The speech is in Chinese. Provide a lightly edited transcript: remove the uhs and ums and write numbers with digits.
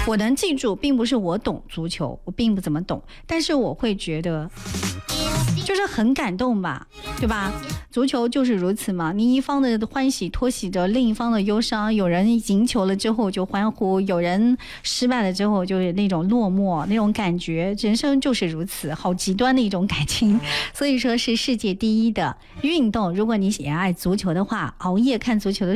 我能记住，并不是我懂足球，我并不怎么懂，但是我会觉得就是很感动吧，对吧？足球就是如此嘛，你一方的欢喜托喜着另一方的忧伤，有人赢球了之后就欢呼，有人失败了之后就是那种落寞，那种感觉，人生就是如此，好极端的一种感情。所以说是世界第一的运动，如果你也爱足球的话，熬夜看足球的